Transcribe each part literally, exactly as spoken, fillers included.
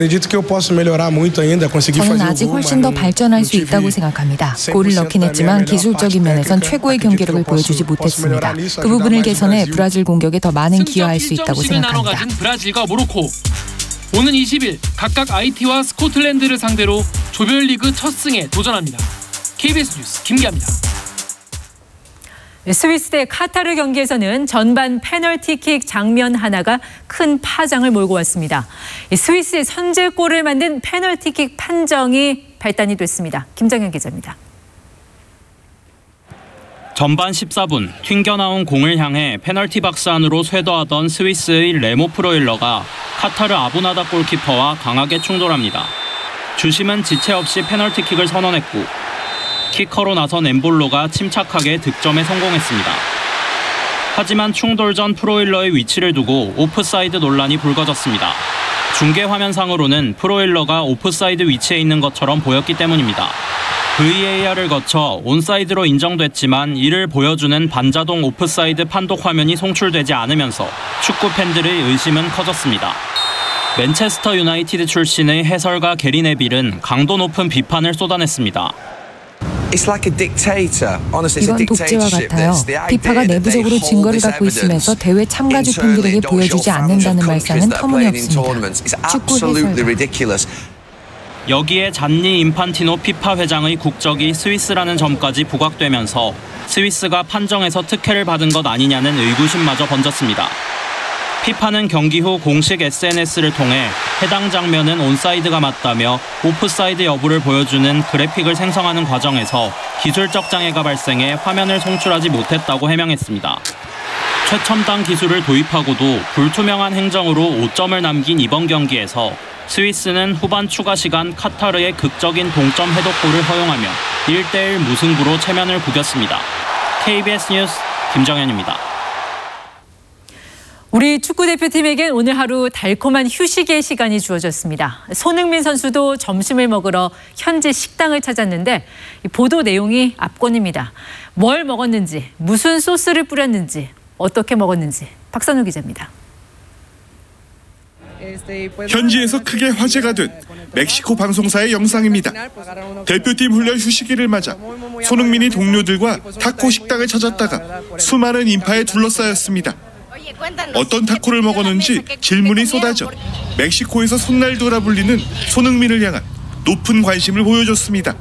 저는 아직 훨씬 더 발전할 수 있다고 생각합니다. 골을 넣긴 했지만 기술적인 면에선 최고의 경기력을 보여주지 못했습니다. 그 부분을 개선해 브라질 공격에 더 많은 기여할 수 있다고 생각합니다. 나눠 가진 브라질과 모로코. 오는 이십 일 각각 아이티와 스코틀랜드를 상대로 조별리그 첫 승에 도전합니다. 케이비에스 뉴스 김기아입니다. 스위스 대 카타르 경기에서는 전반 페널티킥 장면 하나가 큰 파장을 몰고 왔습니다. 스위스의 선제골을 만든 페널티킥 판정이 발단이 됐습니다. 김정현 기자입니다. 전반 십사 분 튕겨나온 공을 향해 페널티 박스 안으로 쇄도하던 스위스의 레모 프로일러가 카타르 아부나다 골키퍼와 강하게 충돌합니다. 주심은 지체 없이 페널티킥을 선언했고 키커로 나선 엠볼로가 침착하게 득점에 성공했습니다. 하지만 충돌 전 프로일러의 위치를 두고 오프사이드 논란이 불거졌습니다. 중계 화면상으로는 프로일러가 오프사이드 위치에 있는 것처럼 보였기 때문입니다. 브이에이알을 거쳐 온사이드로 인정됐지만 이를 보여주는 반자동 오프사이드 판독 화면이 송출되지 않으면서 축구 팬들의 의심은 커졌습니다. 맨체스터 유나이티드 출신의 해설가 게리 네빌은 강도 높은 비판을 쏟아냈습니다. 이건 독재와 같아요. 피파가 내부적으로 증거를 갖고 있으면서 대회 참가주 팬들에게 보여주지 않는다는 말씀은 터무니없습니다. 축구 해설가. 여기에 잔니 인판티노 피파 회장의 국적이 스위스라는 점까지 부각되면서 스위스가 판정에서 특혜를 받은 것 아니냐는 의구심마저 번졌습니다. 피파는 경기 후 공식 에스엔에스를 통해 해당 장면은 온사이드가 맞다며 오프사이드 여부를 보여주는 그래픽을 생성하는 과정에서 기술적 장애가 발생해 화면을 송출하지 못했다고 해명했습니다. 최첨단 기술을 도입하고도 불투명한 행정으로 오 점을 남긴 이번 경기에서 스위스는 후반 추가 시간 카타르의 극적인 동점 해독골을 허용하며 일 대 일 무승부로 체면을 구겼습니다. 케이비에스 뉴스 김정현입니다. 우리 축구대표팀에겐 오늘 하루 달콤한 휴식의 시간이 주어졌습니다. 손흥민 선수도 점심을 먹으러 현지 식당을 찾았는데 보도 내용이 압권입니다. 뭘 먹었는지, 무슨 소스를 뿌렸는지, 어떻게 먹었는지 박선우 기자입니다. 현지에서 크게 화제가 된 멕시코 방송사의 영상입니다. 대표팀 훈련 휴식일을 맞아 손흥민이 동료들과 타코 식당을 찾았다가 수많은 인파에 둘러싸였습니다. 어떤 타코를 먹었는지 질문이 쏟아져 멕시코에서 손날도라 불리는 손흥민을 향한 높은 관심을 보여줬습니다.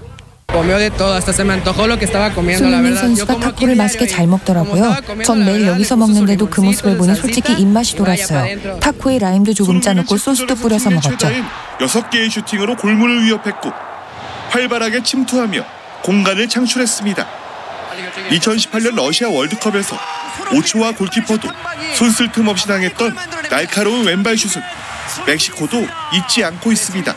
손흥민 선수가 타코를 맛있게 잘 먹더라고요. 전 매일 여기서 먹는데도 그 모습을 보니 솔직히 입맛이 돌았어요. 타코에 라임도 조금 짜놓고 소스도 뿌려서 먹었죠. 여섯 개의 슈팅으로 골문을 위협했고 활발하게 침투하며 공간을 창출했습니다. 이천십팔 년 러시아 월드컵에서 오초아 골키퍼도 손쓸 틈 없이 당했던 날카로운 왼발 슛을 멕시코도 잊지 않고 있습니다.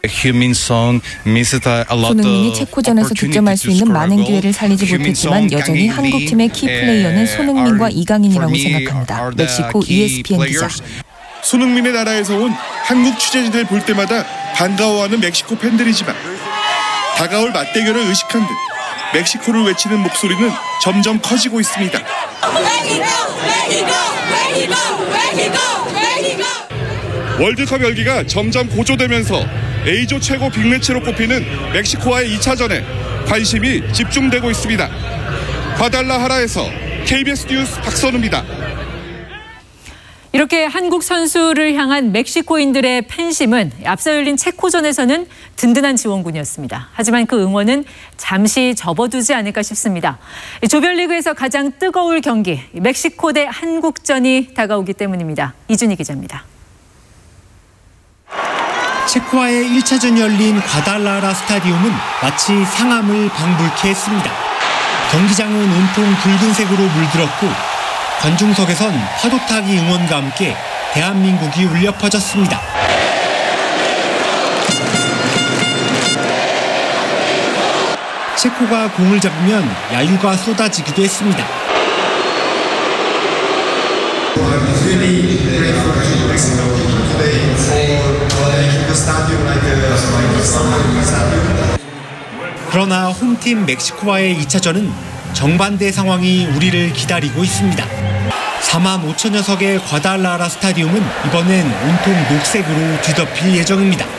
손흥민이 체코전에서 득점할 수 있는 많은 기회를 살리지 못했지만 여전히 한국팀의 키플레이어는 손흥민과 이강인이라고 생각합니다. 멕시코 이에스피엔 기자. 손흥민의 나라에서 온 한국 취재진을 볼 때마다 반가워하는 멕시코 팬들이지만 다가올 맞대결을 의식한 듯 멕시코를 외치는 목소리는 점점 커지고 있습니다. 월드컵 열기가 점점 고조되면서 A조 최고 빅매치로 꼽히는 멕시코와의 이 차전에 관심이 집중되고 있습니다. 과달라하라에서 케이비에스 뉴스 박선우입니다. 이렇게 한국 선수를 향한 멕시코인들의 팬심은 앞서 열린 체코전에서는 든든한 지원군이었습니다. 하지만 그 응원은 잠시 접어두지 않을까 싶습니다. 조별리그에서 가장 뜨거울 경기, 멕시코 대 한국전이 다가오기 때문입니다. 이준희 기자입니다. 체코와의 일 차전이 열린 과달라하라 스타디움은 마치 상암을 방불케 했습니다. 경기장은 온통 붉은색으로 물들었고 관중석에선 파도타기 응원과 함께 대한민국이 울려 퍼졌습니다. 체코가 공을 잡으면 야유가 쏟아지기도 했습니다. 그러나 홈팀 멕시코와의 이 차전은 정반대 상황이 우리를 기다리고 있습니다. 사만 오천여 석의 과달라라 스타디움은 이번엔 온통 녹색으로 뒤덮일 예정입니다.